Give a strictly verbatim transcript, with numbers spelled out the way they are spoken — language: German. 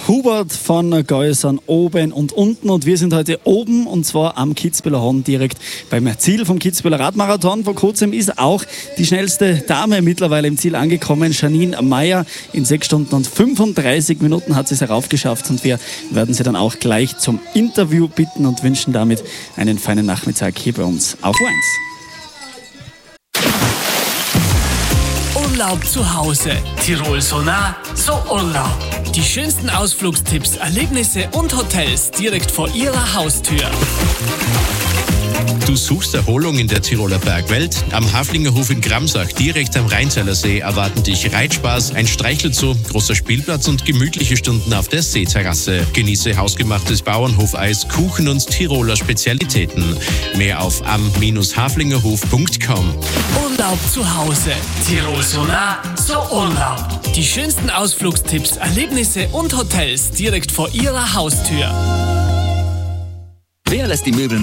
Hubert von Geusern oben und unten und wir sind heute oben und zwar am Kitzbüheler Horn direkt beim Ziel vom Kitzbüheler Radmarathon. Vor kurzem ist auch die schnellste Dame mittlerweile im Ziel angekommen, Janine Meyer. In sechs Stunden und fünfunddreißig Minuten hat sie es heraufgeschafft und wir werden sie dann auch gleich zum Interview bitten und wünschen damit einen feinen Nachmittag hier bei uns auf O eins. Urlaub zu Hause. Tirol so nah, so Urlaub. Die schönsten Ausflugstipps, Erlebnisse und Hotels direkt vor Ihrer Haustür. Du suchst Erholung in der Tiroler Bergwelt? Am Haflingerhof in Gramsach, direkt am Rheinzeller See, erwarten dich Reitspaß, ein Streichelzoo, großer Spielplatz und gemütliche Stunden auf der Seeterrasse. Genieße hausgemachtes Bauernhofeis, Kuchen und Tiroler Spezialitäten. Mehr auf am haflingerhof punkt com. Urlaub zu Hause. Tirol so nah, so Urlaub. Die schönsten Ausflugstipps, Erlebnisse und Hotels direkt vor Ihrer Haustür. Wer lässt die Möbel